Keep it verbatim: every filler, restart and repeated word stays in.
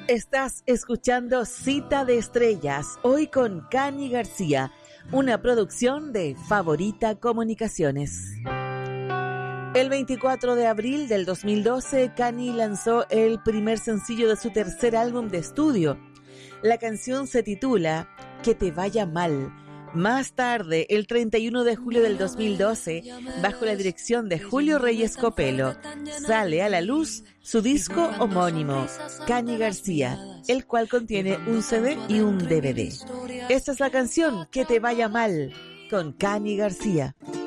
Estás escuchando Cita de Estrellas, hoy con Cani García, una producción de Favorita Comunicaciones. El veinticuatro de abril del dos mil doce, Cani lanzó el primer sencillo de su tercer álbum de estudio. La canción se titula Que te vaya mal. Más tarde, el treinta y uno de julio del dos mil doce, bajo la dirección de Julio Reyes Copelo, sale a la luz su disco homónimo, Cani García, el cual contiene un C D y un D V D. Esta es la canción Que te vaya mal, con Cani García.